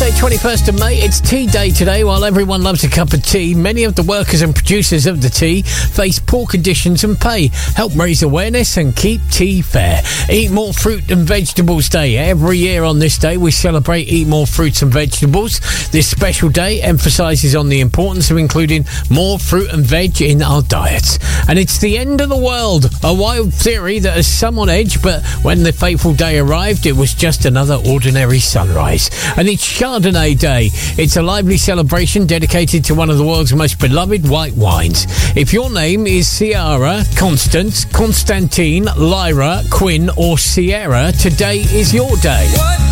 Thursday, 21st of May. It's Tea Day today. While everyone loves a cup of tea, many of the workers and producers of the tea face poor conditions and pay. Help raise awareness and keep tea fair. Eat More Fruit and Vegetables Day. Every year on this day, we celebrate Eat More Fruits and Vegetables. This special day emphasises on the importance of including more fruit and veg in our diets. And it's the end of the world. A wild theory that has some on edge, but when the fateful day arrived, it was just another ordinary sunrise. And it's Chardonnay Day. It's a lively celebration dedicated to one of the world's most beloved white wines. If your name is Ciara, Constance, Constantine, Lyra, Quinn or Sierra, today is your day.